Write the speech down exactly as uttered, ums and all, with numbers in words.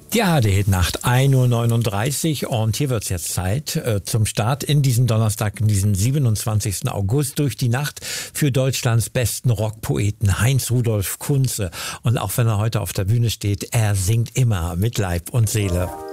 Ja, die Nacht ein Uhr neununddreißig und hier wird's jetzt Zeit äh, zum Start in diesen Donnerstag, in diesen siebenundzwanzigsten August durch die Nacht für Deutschlands besten Rockpoeten Heinz Rudolf Kunze. Und auch wenn er heute auf der Bühne steht, er singt immer mit Leib und Seele.